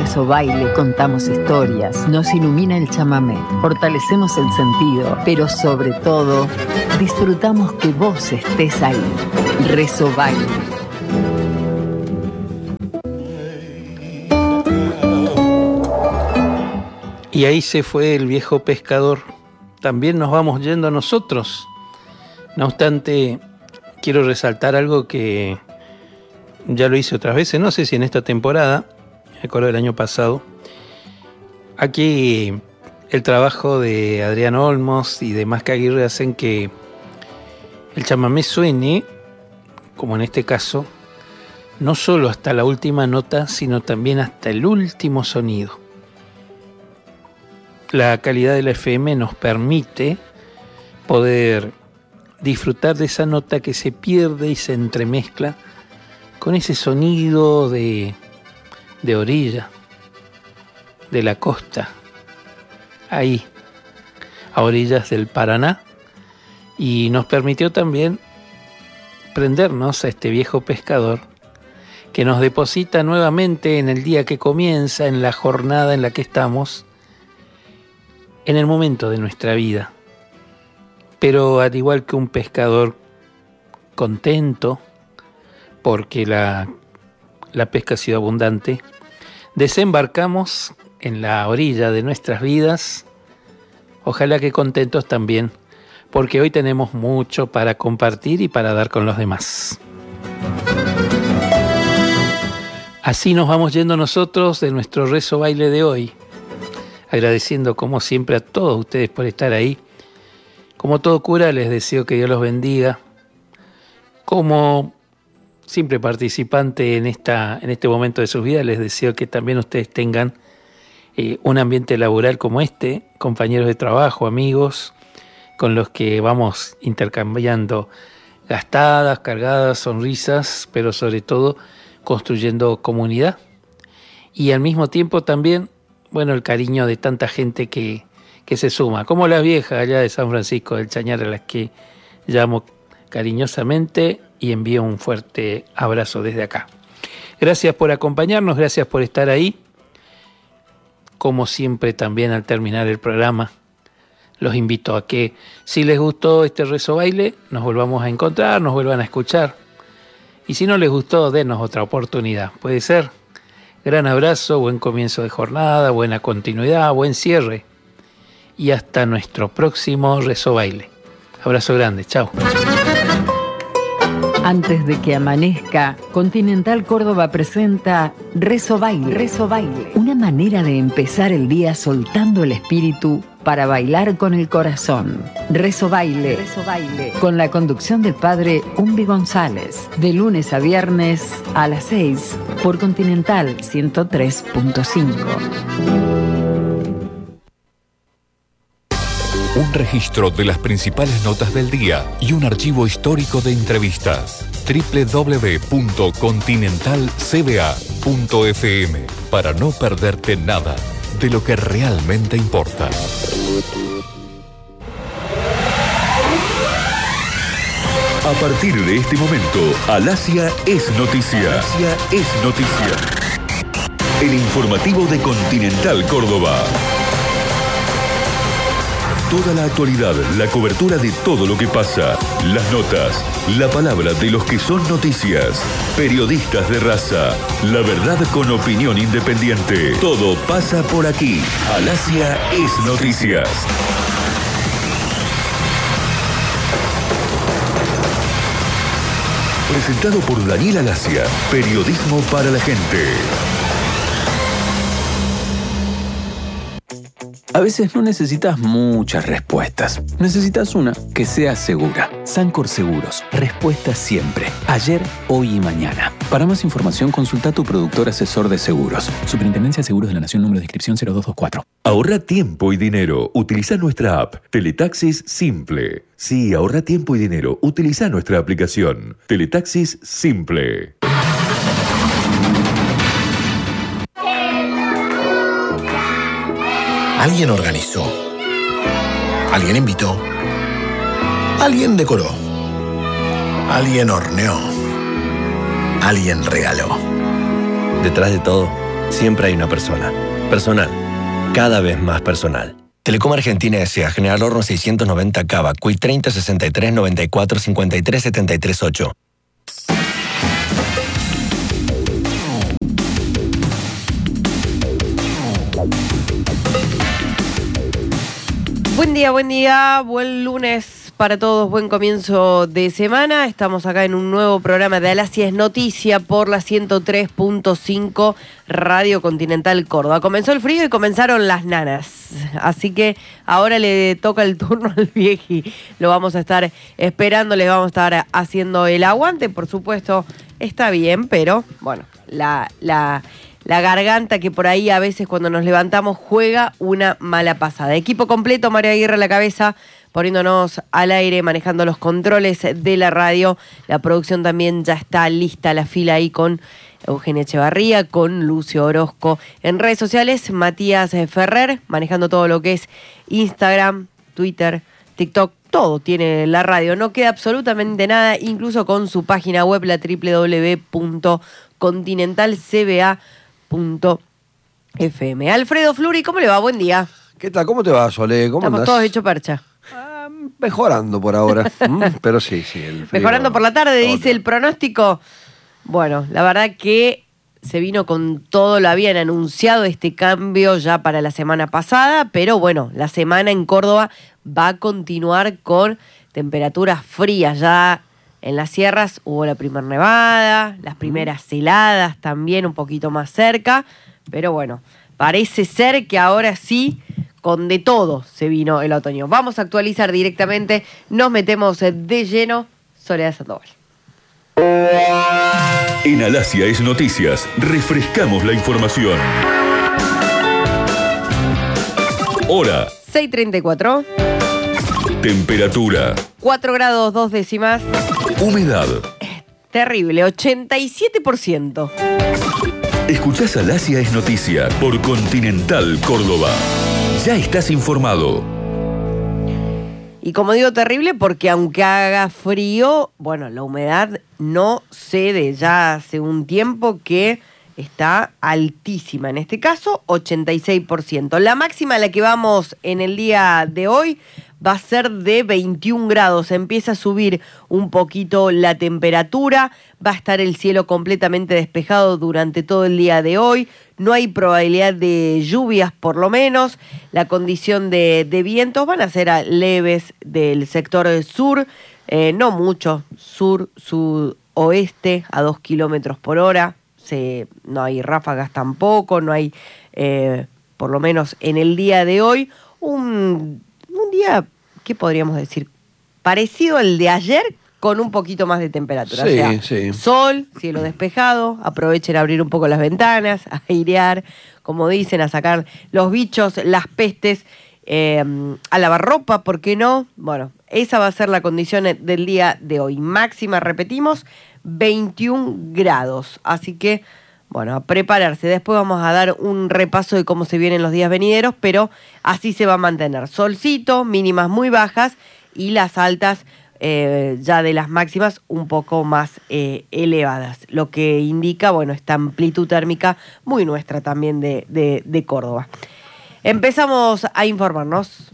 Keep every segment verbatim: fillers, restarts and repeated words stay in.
Rezo Baile contamos historias, nos ilumina el chamamé, fortalecemos el sentido, pero sobre todo disfrutamos que vos estés ahí. Rezo Baile. Y ahí se fue el viejo pescador. También nos vamos yendo nosotros. No obstante, quiero resaltar algo que ya lo hice otras veces, no sé si en esta temporada, me acuerdo del año pasado. Aquí el trabajo de Adrián Olmos y de Masca Aguirre hacen que el chamamé suene, como en este caso, no solo hasta la última nota, sino también hasta el último sonido. La calidad de la F M nos permite poder disfrutar de esa nota que se pierde y se entremezcla con ese sonido de, de orilla, de la costa, ahí, a orillas del Paraná, y nos permitió también prendernos a este viejo pescador que nos deposita nuevamente en el día que comienza, en la jornada en la que estamos, en el momento de nuestra vida. Pero al igual que un pescador contento, porque la, la pesca ha sido abundante, desembarcamos en la orilla de nuestras vidas, ojalá que contentos también, porque hoy tenemos mucho para compartir y para dar con los demás. Así nos vamos yendo nosotros de nuestro rezo baile de hoy, agradeciendo como siempre a todos ustedes por estar ahí. Como todo cura, les deseo que Dios los bendiga. Como simple participante en, esta, en este momento de sus vidas, les deseo que también ustedes tengan eh, un ambiente laboral como este, compañeros de trabajo, amigos, con los que vamos intercambiando gastadas, cargadas, sonrisas, pero sobre todo construyendo comunidad. Y al mismo tiempo también, bueno, el cariño de tanta gente que, que se suma, como las viejas allá de San Francisco del Chañar, a las que llamo cariñosamente y envío un fuerte abrazo desde acá. Gracias por acompañarnos, gracias por estar ahí. Como siempre también al terminar el programa, los invito a que si les gustó este rezo baile, nos volvamos a encontrar, nos vuelvan a escuchar. Y si no les gustó, denos otra oportunidad. Puede ser. Gran abrazo, buen comienzo de jornada, buena continuidad, buen cierre. Y hasta nuestro próximo rezo baile. Abrazo grande, chao. Antes de que amanezca, Continental Córdoba presenta Rezo Baile. Rezo Baile. Una manera de empezar el día soltando el espíritu para bailar con el corazón. Rezo Baile. Rezo Baile. Con la conducción del padre Umbi González. De lunes a viernes a las seis por Continental ciento tres punto cinco. Un registro de las principales notas del día y un archivo histórico de entrevistas. doble u doble u doble u punto continental c b a punto f m para no perderte nada de lo que realmente importa. A partir de este momento, Alasia es noticia. Alasia es noticia. El informativo de Continental Córdoba. Toda la actualidad, la cobertura de todo lo que pasa, las notas, la palabra de los que son noticias, periodistas de raza, la verdad con opinión independiente. Todo pasa por aquí. Alasia es noticias. Presentado por Daniel Alasia, periodismo para la gente. A veces no necesitas muchas respuestas. Necesitas una que sea segura. Sancor Seguros. Respuesta siempre. Ayer, hoy y mañana. Para más información, consulta a tu productor asesor de seguros. Superintendencia de Seguros de la Nación, número de inscripción cero dos dos cuatro. Ahorra tiempo y dinero. Utiliza nuestra app. Teletaxis Simple. Sí, ahorra tiempo y dinero. Utiliza nuestra aplicación. Teletaxis Simple. Alguien organizó. Alguien invitó. Alguien decoró. Alguien horneó. Alguien regaló. Detrás de todo, siempre hay una persona. Personal. Cada vez más personal. Telecom Argentina S A General Horno seiscientos noventa Cava, Cuy treinta sesenta y tres noventa y cuatro cincuenta y tres setenta y tres ocho. Buen día, buen día, buen lunes para todos, buen comienzo de semana. Estamos acá en un nuevo programa de Alasia es Noticia por la ciento tres punto cinco Radio Continental Córdoba. Comenzó el frío y comenzaron las nanas, así que ahora le toca el turno al vieji. Lo vamos a estar esperando, les vamos a estar haciendo el aguante, por supuesto, está bien, pero bueno, la... la La garganta que por ahí a veces cuando nos levantamos juega una mala pasada. Equipo completo, María Aguirre a la cabeza, poniéndonos al aire, manejando los controles de la radio. La producción también ya está lista, la fila ahí con Eugenia Echevarría, con Lucio Orozco. En redes sociales, Matías Ferrer, manejando todo lo que es Instagram, Twitter, TikTok. Todo tiene la radio, no queda absolutamente nada, incluso con su página web, la doble u doble u doble u punto continental c b a punto f m. Alfredo Fluri, ¿cómo le va? Buen día. ¿Qué tal? ¿Cómo te va, Solé? ¿Cómo Estamos andás? todos hechos percha. Ah, mejorando por ahora. mm, pero sí, sí. El frío, Mejorando por la tarde, otra. dice el pronóstico. Bueno, la verdad que se vino con todo, lo habían anunciado este cambio ya para la semana pasada, pero bueno, la semana en Córdoba va a continuar con temperaturas frías. Ya en las sierras hubo la primera nevada, las primeras heladas también un poquito más cerca, pero bueno, parece ser que ahora sí, con de todo se vino el otoño. Vamos a actualizar directamente, nos metemos de lleno. Soledad Sandoval. En Alasia es Noticias, refrescamos la información. Hora. seis treinta y cuatro. Temperatura. cuatro grados dos décimas. Humedad. Terrible, ochenta y siete por ciento. Escuchás Alasia es Noticia por Continental Córdoba. Ya estás informado. Y como digo terrible, porque aunque haga frío, bueno, la humedad no cede. Ya hace un tiempo que está altísima. En este caso, ochenta y seis por ciento. La máxima a la que vamos en el día de hoy va a ser de veintiún grados. Empieza a subir un poquito la temperatura. Va a estar el cielo completamente despejado durante todo el día de hoy. No hay probabilidad de lluvias, por lo menos. La condición de, de vientos van a ser leves del sector sur. Eh, no mucho. Sur, sudoeste a dos kilómetros por hora. Se, no hay ráfagas tampoco. No hay, eh, por lo menos en el día de hoy, un... Un día, ¿qué podríamos decir? Parecido al de ayer, con un poquito más de temperatura. Sí, o sea, sí. Sol, cielo despejado, aprovechen a abrir un poco las ventanas, a airear, como dicen, a sacar los bichos, las pestes, eh, a lavar ropa, ¿por qué no? Bueno, esa va a ser la condición del día de hoy. Máxima, repetimos, veintiún grados. Así que, bueno, a prepararse. Después vamos a dar un repaso de cómo se vienen los días venideros, pero así se va a mantener. Solcito, mínimas muy bajas y las altas eh, ya de las máximas un poco más eh, elevadas. Lo que indica, bueno, esta amplitud térmica muy nuestra también de, de, de Córdoba. Empezamos a informarnos.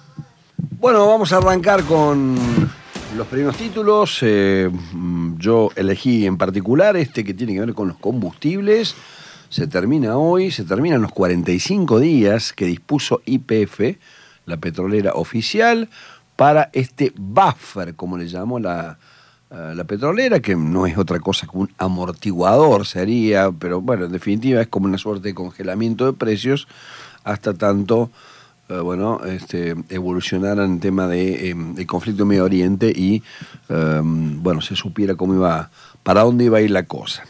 Bueno, vamos a arrancar con los primeros títulos. Eh, yo elegí en particular este que tiene que ver con los combustibles. Se termina hoy, se terminan los cuarenta y cinco días que dispuso Y P F, la petrolera oficial, para este buffer, como le llamó la, uh, la petrolera, que no es otra cosa que un amortiguador sería, pero bueno, en definitiva es como una suerte de congelamiento de precios hasta tanto Uh, bueno, este, evolucionara en tema de eh, el conflicto en Medio Oriente y um, bueno, se supiera cómo iba, para dónde iba a ir la cosa.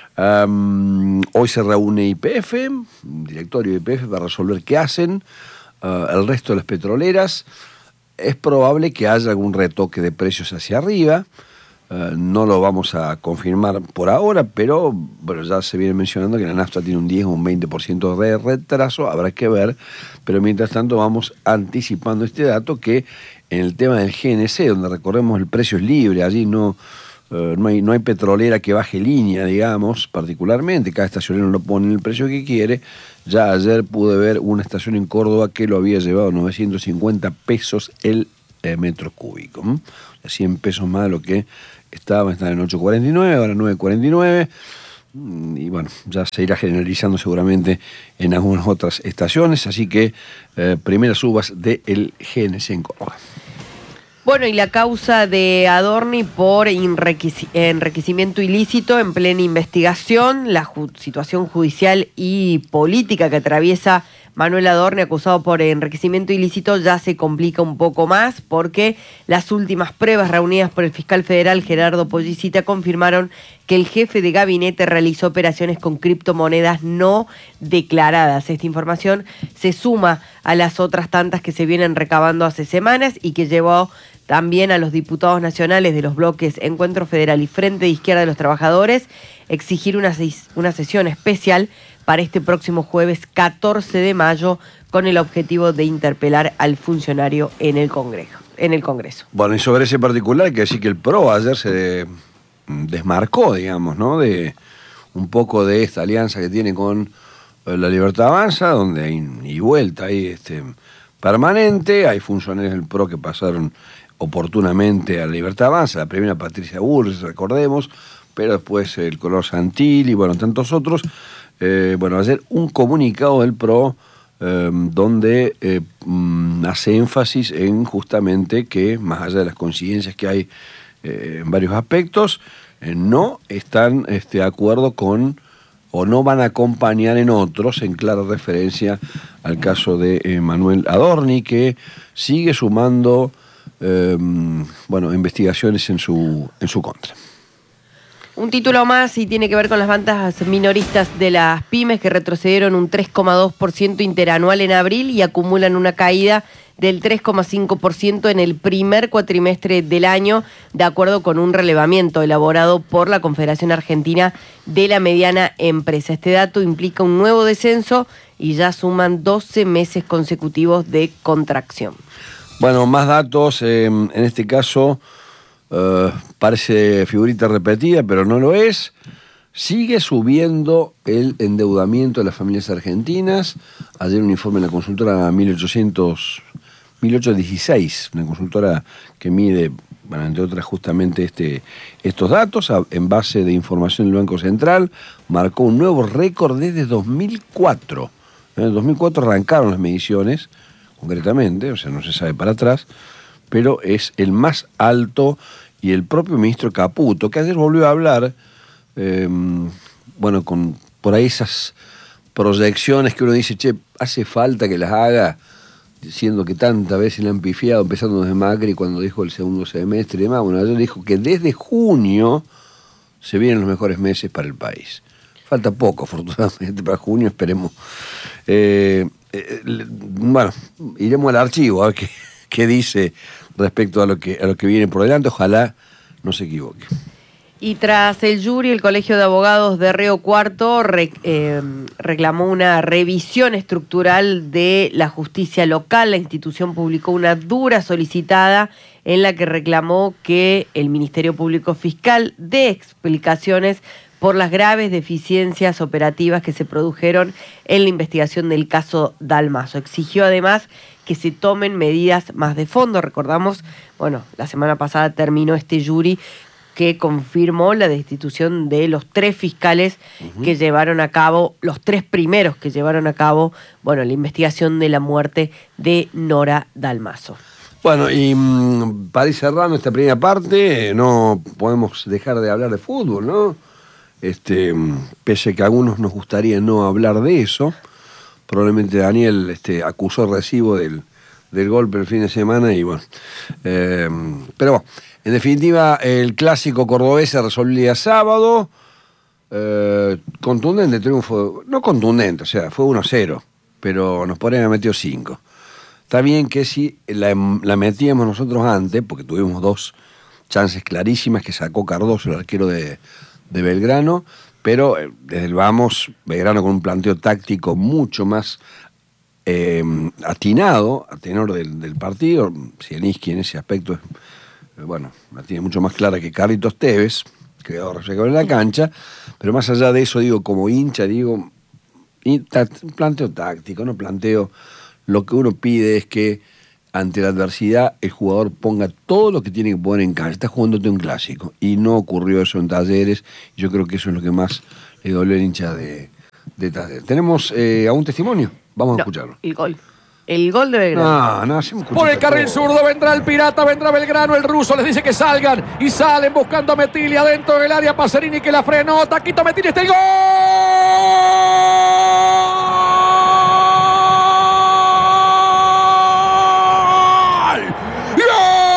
Um, hoy se reúne Y P F, un directorio de Y P F para resolver qué hacen. Uh, el resto de las petroleras, es probable que haya algún retoque de precios hacia arriba. Uh, no lo vamos a confirmar por ahora, pero bueno, ya se viene mencionando que la nafta tiene un diez o un veinte por ciento de retraso, habrá que ver, pero mientras tanto vamos anticipando este dato que en el tema del G N C, donde recordemos el precio es libre, allí no, eh, no, hay, no hay petrolera que baje línea, digamos, particularmente, cada estacionero lo pone en el precio que quiere. Ya ayer pude ver una estación en Córdoba que lo había llevado a novecientos cincuenta pesos el eh, metro cúbico, ¿m? cien pesos más de lo que estaba, estaba en ocho cuarenta y nueve, ahora nueve cuarenta y nueve. Y bueno, ya se irá generalizando seguramente en algunas otras estaciones, así que eh, primeras subas del G N C en Córdoba. Bueno, y la causa de Adorni por enriqueci- enriquecimiento ilícito en plena investigación, la ju- situación judicial y política que atraviesa Manuel Adorni, acusado por enriquecimiento ilícito, ya se complica un poco más porque las últimas pruebas reunidas por el fiscal federal Gerardo Pollicita confirmaron que el jefe de gabinete realizó operaciones con criptomonedas no declaradas. Esta información se suma a las otras tantas que se vienen recabando hace semanas y que llevó también a los diputados nacionales de los bloques Encuentro Federal y Frente de Izquierda de los Trabajadores exigir una, ses- una sesión especial para este próximo jueves catorce de mayo con el objetivo de interpelar al funcionario en el Congreso. En el Congreso. Bueno, y sobre ese particular hay que decir que el P R O ayer se desmarcó, digamos, ¿no? De un poco de esta alianza que tiene con La Libertad Avanza, donde hay y vuelta ahí este, permanente. Hay funcionarios del P R O que pasaron oportunamente a La Libertad Avanza, la primera Patricia Bullrich, recordemos, pero después el Color Santilli y bueno, tantos otros. Eh, bueno, ayer un comunicado del P R O eh, donde eh, mm, hace énfasis en justamente que, más allá de las coincidencias que hay eh, en varios aspectos, eh, no están este, de acuerdo con o no van a acompañar en otros, en clara referencia al caso de eh, Manuel Adorni, que sigue sumando eh, bueno, investigaciones en su, en su contra. Un título más y tiene que ver con las bandas minoristas de las pymes que retrocedieron un tres coma dos por ciento interanual en abril y acumulan una caída del tres coma cinco por ciento en el primer cuatrimestre del año, de acuerdo con un relevamiento elaborado por la Confederación Argentina de la Mediana Empresa. Este dato implica un nuevo descenso y ya suman doce meses consecutivos de contracción. Bueno, más datos, eh, en este caso uh, parece figurita repetida, pero no lo es. Sigue subiendo el endeudamiento de las familias argentinas. Ayer un informe en la consultora mil ochocientos dieciséis, una consultora que mide, bueno, entre otras justamente este, estos datos, a, en base de información del Banco Central, marcó un nuevo récord desde dos mil cuatro. En el dos mil cuatro arrancaron las mediciones, concretamente, o sea, no se sabe para atrás, pero es el más alto, y el propio ministro Caputo, que ayer volvió a hablar, eh, bueno, con por ahí esas proyecciones que uno dice, che, hace falta que las haga, diciendo que tantas veces le han pifiado, empezando desde Macri cuando dijo el segundo semestre y demás. Bueno, ayer dijo que desde junio se vienen los mejores meses para el país. Falta poco, afortunadamente, para junio, esperemos. Eh, eh, bueno, iremos al archivo a ver qué, qué dice respecto a lo que a lo que viene por delante. Ojalá no se equivoque. Y tras el jury, el Colegio de Abogados de Río Cuarto re, eh, reclamó una revisión estructural de la justicia local. La institución publicó una dura solicitada en la que reclamó que el Ministerio Público Fiscal dé explicaciones por las graves deficiencias operativas que se produjeron en la investigación del caso Dalmaso. Exigió además que se tomen medidas más de fondo. Recordamos, bueno, la semana pasada terminó este jury que confirmó la destitución de los tres fiscales uh-huh. que llevaron a cabo, los tres primeros que llevaron a cabo, bueno, la investigación de la muerte de Nora Dalmaso. Bueno, y mmm, para ir cerrando esta primera parte, no podemos dejar de hablar de fútbol, ¿no? Este, pese a que a algunos nos gustaría no hablar de eso, probablemente Daniel este, acusó el recibo del, del golpe el fin de semana y bueno, eh, pero bueno. En definitiva, el clásico cordobés se resolvió el día sábado, eh, contundente triunfo, no contundente, o sea, fue uno cero, pero nos podrían haber metido cinco. Está bien que si la, la metíamos nosotros antes, porque tuvimos dos chances clarísimas que sacó Cardoso, el arquero de, de Belgrano, pero eh, desde el vamos, Belgrano con un planteo táctico mucho más eh, atinado, a tenor del, del partido. Zielinski en ese aspecto es bueno, la tiene mucho más clara que Carlitos Tevez, que ahora se acabó en la cancha, pero más allá de eso, digo, como hincha, digo, y ta- planteo táctico, no planteo, lo que uno pide es que ante la adversidad el jugador ponga todo lo que tiene que poner en cancha. Está jugándote un clásico y no ocurrió eso en Talleres. Yo creo que eso es lo que más le dolió al hincha de, de Talleres. ¿Tenemos eh, a un testimonio? Vamos No, a escucharlo. El gol. El gol de Belgrano. No, no, hacemos Por el carril todo. zurdo vendrá el Pirata, vendrá Belgrano, el ruso les dice que salgan y salen buscando a Metiglia dentro del área. Pacerini que la frenó, Taquito Metiglia, está el gol.